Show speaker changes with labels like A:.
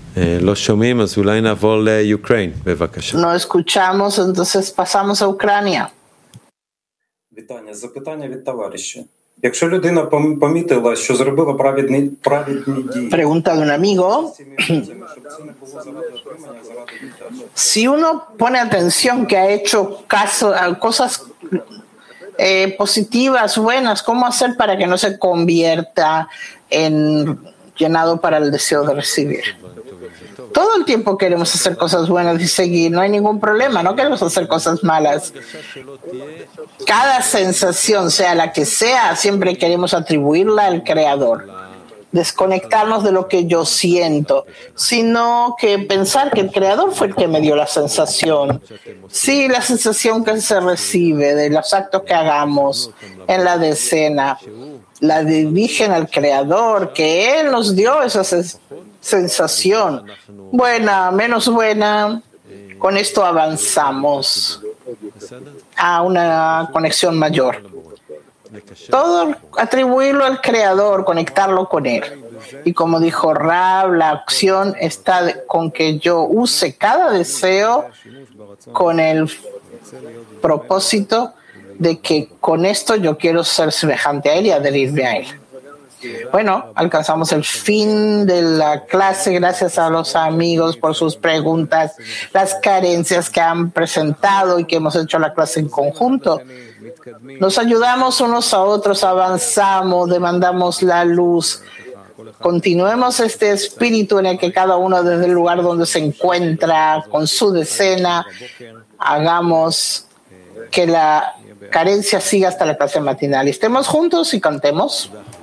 A: לא שומעים, אז אולי נעבור ליוקרן, בבקשה.
B: No escuchamos, entonces pasamos a Ucrania.
C: Вітання. Запитання від товариша. Якщо людина помітила, що зробила праведні дії,
B: Pregunta de un amigo. Si uno pone atención que ha hecho cosas positivas, buenas, ¿cómo hacer para que no se convierta en llenado para el deseo de recibir? Todo el tiempo queremos hacer cosas buenas y seguir, no hay ningún problema, no queremos hacer cosas malas. Cada sensación, sea la que sea, siempre queremos atribuirla al Creador. Desconectarnos de lo que yo siento, sino que pensar que el Creador fue el que me dio la sensación. Sí, la sensación que se recibe de los actos que hagamos en la decena, la dirigen al Creador, que Él nos dio esa sensación. Buena, menos buena, con esto avanzamos a una conexión mayor. Todo atribuirlo al Creador, conectarlo con Él. Y como dijo Rab, la acción está con que yo use cada deseo con el propósito de que con esto yo quiero ser semejante a Él y adherirme a Él. Bueno, alcanzamos el fin de la clase. Gracias a los amigos por sus preguntas, las carencias que han presentado y que hemos hecho la clase en conjunto. Nos ayudamos unos a otros, avanzamos, demandamos la luz. Continuemos este espíritu en el que cada uno desde el lugar donde se encuentra con su decena, hagamos que la carencia siga hasta la clase matinal. Estemos juntos y cantemos.